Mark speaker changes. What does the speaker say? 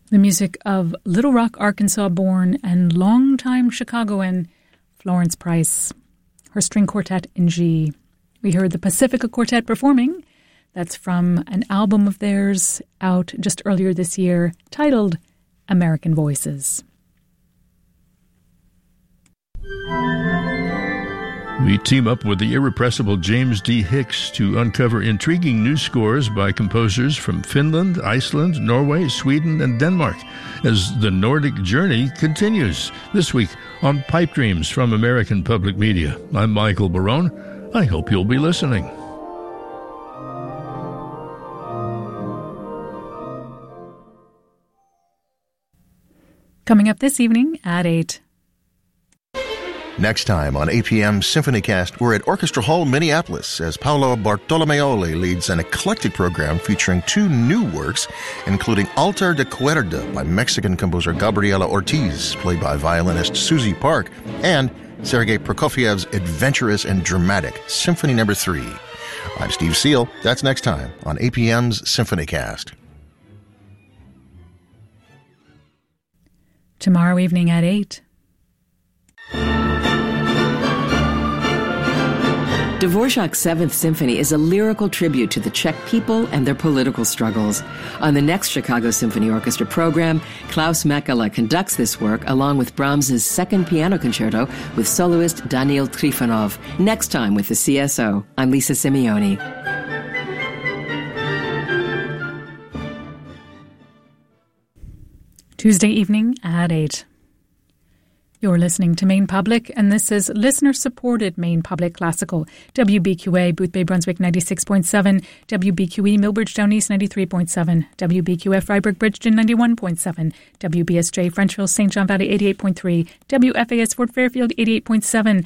Speaker 1: The music of Little Rock, Arkansas-born and longtime Chicagoan Florence Price, her string quartet in G. We heard the Pacifica Quartet performing. That's from an album of theirs out just earlier this year titled American Voices.
Speaker 2: We team up with the irrepressible James D. Hicks to uncover intriguing new scores by composers from Finland, Iceland, Norway, Sweden, and Denmark as the Nordic journey continues. This week on Pipe Dreams from American Public Media. I'm Michael Barone. I hope you'll be listening.
Speaker 1: Coming up this evening at 8.
Speaker 3: Next time on APM SymphonyCast, we're at Orchestra Hall, Minneapolis, as Paolo Bartolomeoli leads an eclectic program featuring 2 new works, including Altar de Cuerda by Mexican composer Gabriela Ortiz, played by violinist Susie Park, and Sergei Prokofiev's adventurous and dramatic Symphony No. 3. I'm Steve Seal. That's next time on APM's SymphonyCast.
Speaker 1: Tomorrow evening at 8.
Speaker 4: Dvorak's Seventh Symphony is a lyrical tribute to the Czech people and their political struggles. On the next Chicago Symphony Orchestra program, Klaus Mekala conducts this work along with Brahms's Second Piano Concerto with soloist Daniil Trifonov. Next time with the CSO, I'm Lisa Simeoni.
Speaker 1: Tuesday evening at 8. You're listening to Maine Public, and this is listener-supported Maine Public Classical. WBQA, Booth Bay, Brunswick, 96.7. WBQE, Millbridge, Down East, 93.7. WBQF, Freiburg, Bridgeton, 91.7. WBSJ, Frenchville, St. John Valley, 88.3. WFAS, Fort Fairfield, 88.7.